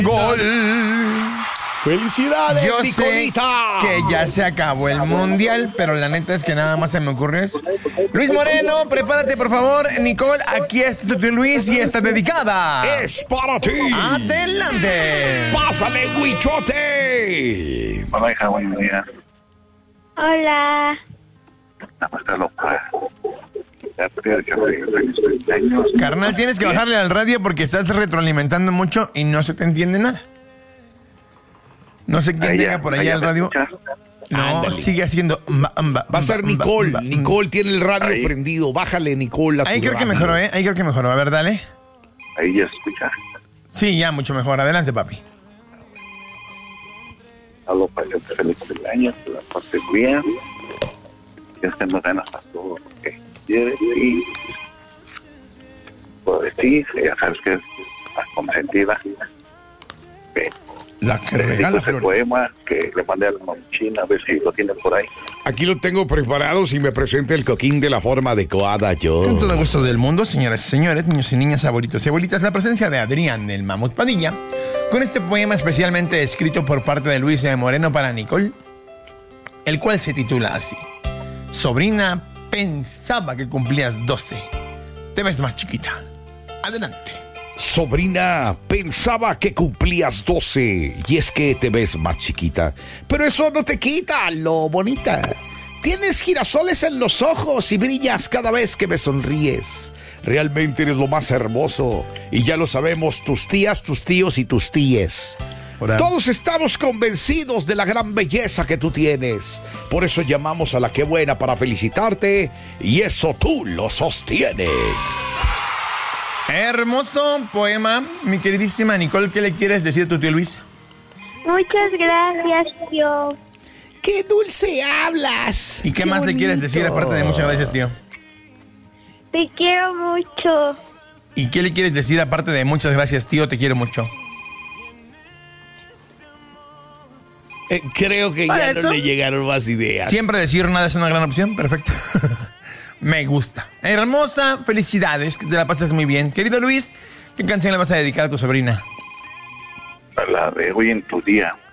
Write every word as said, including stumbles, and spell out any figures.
Gol. ¡Felicidades, Yo Nicolita! sé que ya se acabó el mundial, pero la neta es que nada más se me ocurrió eso. Luis Moreno, prepárate por favor. Nicole, aquí está tu tío Luis y está dedicada. ¡Es para ti! ¡Adelante! ¡Pásale, Huichote! Hola, hija, buenos días. Hola. Nada más te lo para. Ya te he dicho feliz cumpleaños. Carnal, tienes que bajarle al radio porque estás retroalimentando mucho y no se te entiende nada. No sé quién Ahí tenga ya, por ahí allá ya el te radio. escuchas. No, Ándale. sigue haciendo. mba, mba, Va a ser mba, Nicole. mba, mba. Nicole tiene el radio Ahí. prendido. Bájale, Nicole, a tu Ahí creo que radio. mejoró, ¿eh? Ahí creo que mejoró. A ver, dale. Ahí ya escuchas. Sí, ya, mucho mejor. Adelante, papi. Hablo para hacerte feliz cumpleaños, que la pases bien, que estemos ganas para todo lo que quieres y pues sí, ya sabes que es la consentida. Que La que te regala dedico ese flores. poema que le mandé a la mamchina a ver si lo tienes por ahí. Aquí lo tengo preparado. Si me presenta el coquín de la forma adecuada, yo. Con todo el gusto del mundo, señoras y señores, niños y niñas, abuelitos y abuelitas, la presencia de Adrián del Mamut Padilla, con este poema especialmente escrito por parte de Luis de Moreno para Nicole, el cual se titula así: Sobrina, pensaba que cumplías doce. Te ves más chiquita. Adelante. Sobrina, pensaba que cumplías doce y es que te ves más chiquita. Pero eso no te quita lo bonita. Tienes girasoles en los ojos y brillas cada vez que me sonríes. Realmente eres lo más hermoso y ya lo sabemos tus tías, tus tíos y tus tíes. Hola. Todos estamos convencidos de la gran belleza que tú tienes. Por eso llamamos a la que buena para felicitarte y eso tú lo sostienes. Hermoso poema, mi queridísima Nicole. ¿Qué le quieres decir a tu tío Luis? Muchas gracias, tío. ¡Qué dulce hablas! ¿Y qué, más le quieres decir aparte de muchas gracias, tío? Te quiero mucho. ¿Y qué le quieres decir aparte de muchas gracias, tío? Te quiero mucho. Eh, creo que ¿Para ya eso? no le llegaron más ideas. Siempre decir nada es una gran opción. Perfecto. Me gusta. Hermosa, felicidades. Que te la pases muy bien. Querido Luis, ¿qué canción le vas a dedicar a tu sobrina? A la de hoy en tu día.